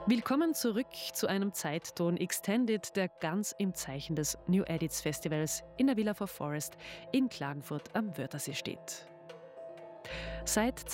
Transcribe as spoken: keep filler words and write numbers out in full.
Willkommen zurück zu einem Zeitton Extended, der ganz im Zeichen des New Edits Festivals in der Villa for Forest in Klagenfurt am Wörthersee steht. Seit